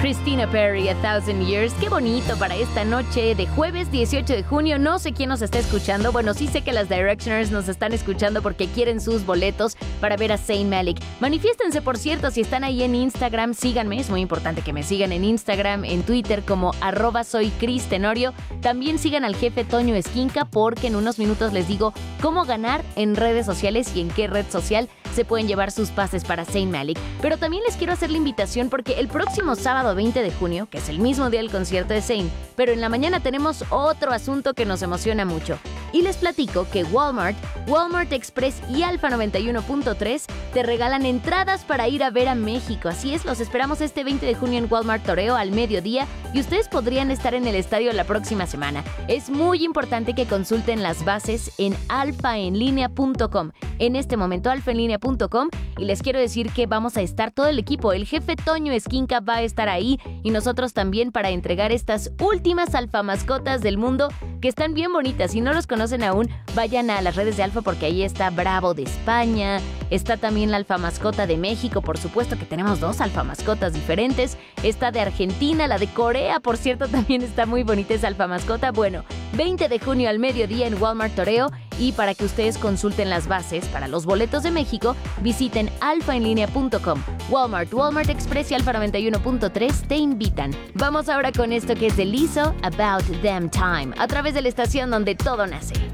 Christina Perri, A Thousand Years. Qué bonito para esta noche de jueves 18 de junio. No sé quién nos está escuchando. Bueno, sí sé que las Directioners nos están escuchando porque quieren sus boletos para ver a Zayn Malik. Manifiéstense, por cierto, si están ahí en Instagram, síganme. Es muy importante que me sigan en Instagram, en Twitter como @soycristenorio. También sigan al jefe Toño Esquinca porque en unos minutos les digo cómo ganar en redes sociales y en qué red social se pueden llevar sus pases para Zayn Malik. Pero también les quiero hacer la invitación porque el próximo sábado 20 de junio, que es el mismo día del concierto de Zayn, pero en la mañana tenemos otro asunto que nos emociona mucho. Y les platico que Walmart Express y Alfa 91.3 te regalan entradas para ir a ver a México. Así es, los esperamos este 20 de junio en Walmart Toreo al mediodía y ustedes podrían estar en el estadio la próxima semana. Es muy importante que consulten las bases en alfaenlinea.com. En este momento alfaenlinea.com, y les quiero decir que vamos a estar todo el equipo. El jefe Toño Esquinca va a estar ahí y nosotros también para entregar estas últimas alfa mascotas del mundo que están bien bonitas. Si no los conocen aún, vayan a las redes de Alfa porque ahí está Bravo de España, está también la alfa mascota de México, por supuesto que tenemos 2 alfa mascotas diferentes, está de Argentina, la de Corea, por cierto, también está muy bonita esa alfa mascota. Bueno, 20 de junio al mediodía en Walmart Toreo, y para que ustedes consulten las bases para los boletos de México, visiten alfaenlinea.com. Walmart Express y Alfa 91.3 te invitan. Vamos ahora con esto que es de Lizzo, About Damn Time, a través de la estación donde todo nace.